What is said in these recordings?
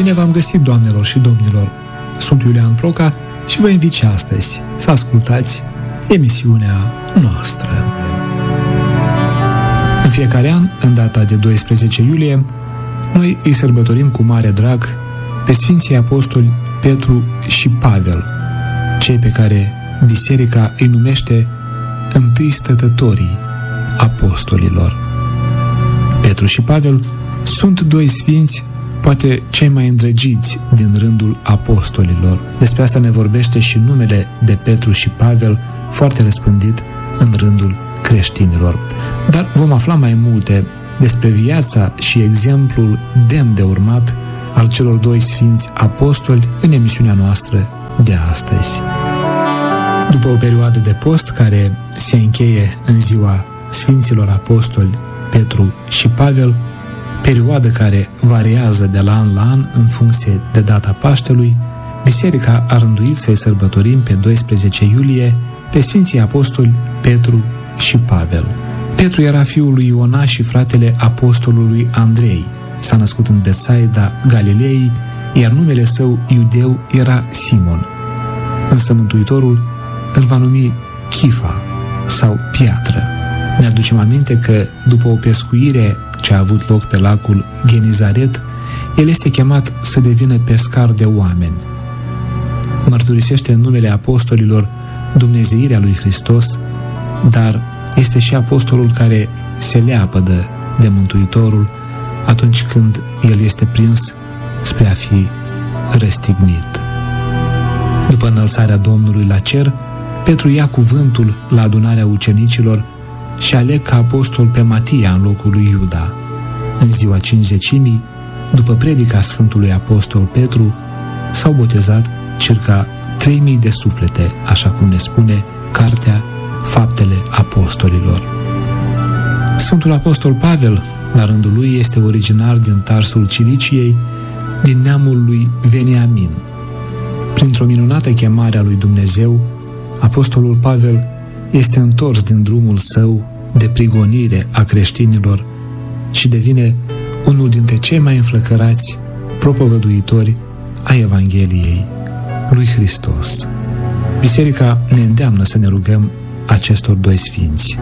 Bine v-am găsit, doamnelor și domnilor! Sunt Iulian Proca și vă invit și astăzi să ascultați emisiunea noastră. În fiecare an, în data de 12 iulie, noi îi sărbătorim cu mare drag pe Sfinții Apostoli Petru și Pavel, cei pe care Biserica îi numește întâi stătătorii apostolilor. Petru și Pavel sunt doi sfinți, poate cei mai îndrăgiți din rândul apostolilor. Despre asta ne vorbește și numele de Petru și Pavel, foarte răspândit în rândul creștinilor. Dar vom afla mai multe despre viața și exemplul demn de urmat al celor doi sfinți apostoli în emisiunea noastră de astăzi. După o perioadă de post care se încheie în ziua Sfinților Apostoli Petru și Pavel, perioadă care variază de la an la an în funcție de data Paștelui, Biserica a rânduit să-i sărbătorim pe 12 iulie pe Sfinții Apostoli Petru și Pavel. Petru era fiul lui Iona și fratele apostolului Andrei. S-a născut în Betsaida Galilei, iar numele său iudeu era Simon. Însă Mântuitorul îl va numi Chifa sau Piatră. Ne aducem aminte că după o pescuire ce a avut loc pe lacul Genizaret, el este chemat să devină pescar de oameni. Mărturisește în numele apostolilor dumnezeirea lui Hristos, dar este și apostolul care se leapădă de Mântuitorul atunci când el este prins spre a fi răstignit. După înălțarea Domnului la cer, Petru ia cuvântul la adunarea ucenicilor și aleg ca apostol pe Matia în locul lui Iuda. În ziua Cincizecimii, după predica Sfântului Apostol Petru, s-au botezat circa 3000 de suflete, așa cum ne spune Cartea Faptele Apostolilor. Sfântul Apostol Pavel, la rândul lui, este originar din Tarsul Ciliciei, din neamul lui Veniamin. Printr-o minunată chemare a lui Dumnezeu, Apostolul Pavel este întors din drumul său de prigonire a creștinilor și devine unul dintre cei mai înflăcărați propovăduitori a Evangheliei lui Hristos. Biserica ne îndeamnă să ne rugăm acestor doi sfinți.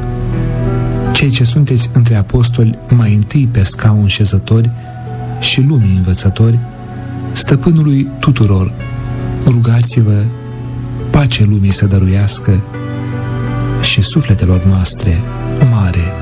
Cei ce sunteți între apostoli mai întâi pe scaun șezători și lumii învățători, stăpânului tuturor, rugați-vă pace lumii să dăruiască și sufletelor noastre mare